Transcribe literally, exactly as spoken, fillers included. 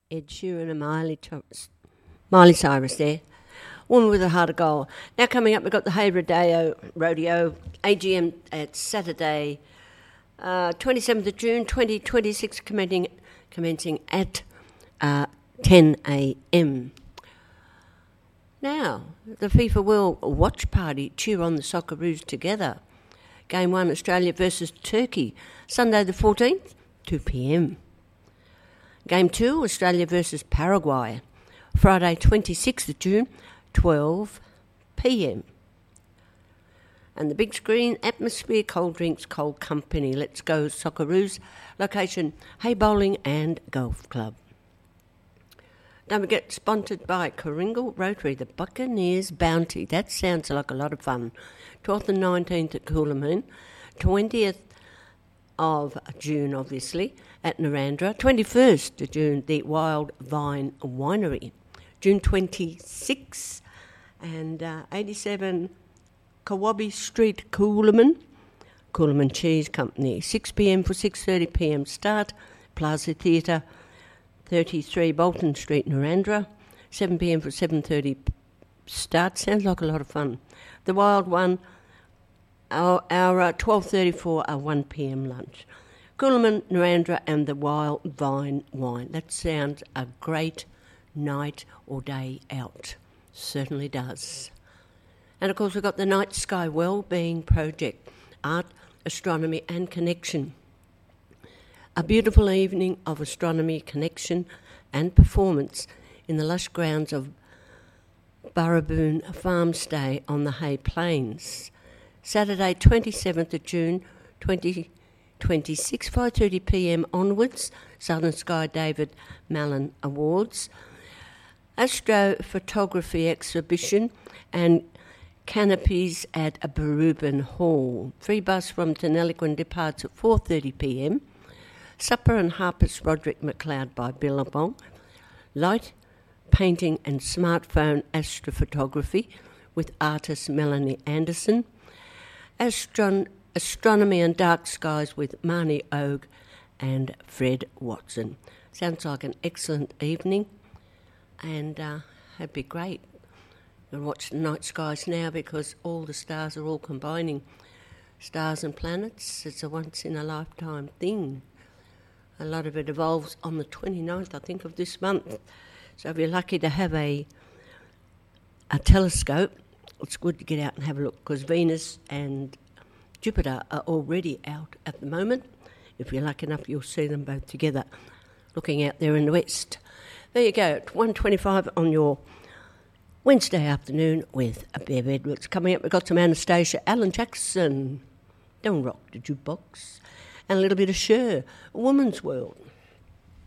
Ed Sheeran and Miley, to- Miley Cyrus there. Woman with a Heart of Gold. Now coming up, we've got the Hay Rodeo, Rodeo A G M at Saturday, uh, twenty-seventh of June, twenty twenty-six, commencing, commencing at uh, ten a.m. Now, the FIFA World Watch Party cheer on the Socceroos together. Game one, Australia versus Turkey, Sunday the fourteenth, two p.m. Game two, Australia versus Paraguay, Friday twenty-sixth of June, twelve p.m. And the big screen, atmosphere, cold drinks, cold company. Let's go Socceroos. Location, Hay Bowling and Golf Club. Don't forget, sponsored by Coringal Rotary, the Buccaneers Bounty. That sounds like a lot of fun. twelfth and nineteenth at Coolameen, twentieth of June, obviously, at Narandra, twenty-first of June, the Wild Vine Winery, June twenty-sixth, and uh, eighty-seven Kawabi Street, Coolameen, Coolameen Cheese Company, six p.m. for six thirty p.m. start, Plaza Theatre, thirty-three Bolton Street, Narandra, seven p.m. for seven thirty start. Sounds like a lot of fun. The Wild One, our, our uh, twelve thirty for a one p.m. lunch. Coolameen, Narandra and the Wild Vine Wine. That sounds a great night or day out. Certainly does. And of course we've got the Night Sky Wellbeing Project, Art, Astronomy and Connection. A beautiful evening of astronomy, connection and performance in the lush grounds of Burraboon Farm Stay on the Hay Plains. Saturday twenty-seventh of June twenty twenty-six, five thirty p.m. onwards, Southern Sky David Mallon Awards, astrophotography exhibition and canopies at a Barubin Hall. Free bus from Tuneliquin departs at four thirty p.m. Supper and Harper's Roderick McLeod by Billabong. Light, painting and smartphone astrophotography with artist Melanie Anderson. Astron- astronomy and dark skies with Marnie Ogue and Fred Watson. Sounds like an excellent evening, and uh, it'd be great. We'll watch the night skies now because all the stars are all combining. Stars and planets, it's a once-in-a-lifetime thing. A lot of it evolves on the twenty-ninth, I think, of this month. So if you're lucky to have a a telescope, it's good to get out and have a look because Venus and Jupiter are already out at the moment. If you're lucky enough, you'll see them both together looking out there in the west. There you go, at one twenty-five on your Wednesday afternoon with a Bev Edwards. Coming up, we've got some Anastasia, Alan Jackson, Don't Rock the Jukebox, and a little bit of Cher, A Woman's World.